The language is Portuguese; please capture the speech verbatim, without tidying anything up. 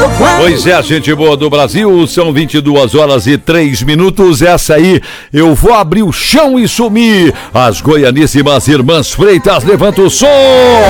Pois é, gente boa do Brasil, são vinte e duas horas e três minutos. Essa aí, eu vou abrir o chão e sumir. As goianíssimas irmãs Freitas, levanta o som.